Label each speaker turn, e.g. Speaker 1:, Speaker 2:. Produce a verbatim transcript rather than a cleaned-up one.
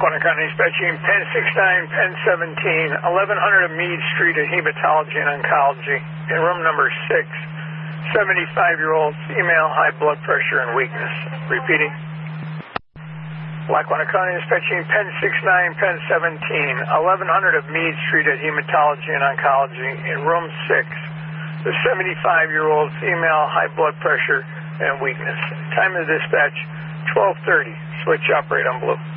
Speaker 1: Lackawanna County Dispatching, Pen six nine, Pen seventeen, eleven hundred of Meade Street at Hematology and Oncology, in room number six, seventy-five-year-old female, high blood pressure and weakness. Repeating. Lackawanna County Dispatching, Pen six nine, Pen seventeen, eleven hundred of Meade Street at Hematology and Oncology, in room six, the seventy-five-year-old female, high blood pressure and weakness. Time of dispatch, twelve thirty. Switch operate on blue.